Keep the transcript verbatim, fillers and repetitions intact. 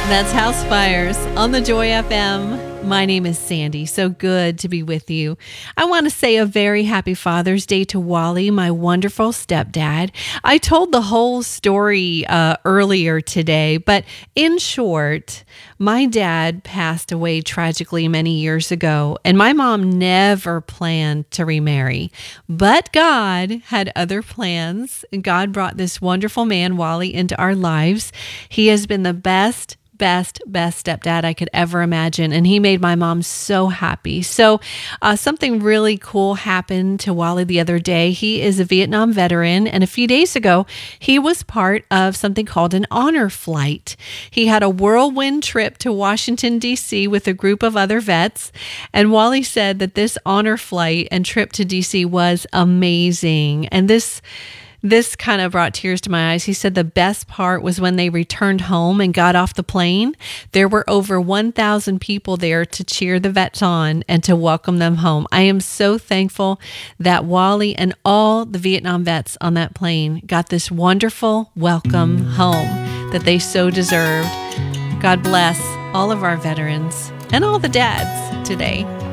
That's House Fires on the Joy F M. My name is Sandy. So good to be with you. I want to say a very happy Father's Day to Wally, my wonderful stepdad. I told the whole story uh, earlier today, but in short, my dad passed away tragically many years ago, and my mom never planned to remarry. But God had other plans, and God brought this wonderful man, Wally, into our lives. He has been the best best, best stepdad I could ever imagine. And he made my mom so happy. So uh, something really cool happened to Wally the other day. He is a Vietnam veteran. And a few days ago, he was part of something called an honor flight. He had a whirlwind trip to Washington, D C with a group of other vets. And Wally said that this honor flight and trip to D C was amazing. And this This kind of brought tears to my eyes. He said the best part was when they returned home and got off the plane. There were over one thousand people there to cheer the vets on and to welcome them home. I am so thankful that Wally and all the Vietnam vets on that plane got this wonderful welcome home that they so deserved. God bless all of our veterans and all the dads today.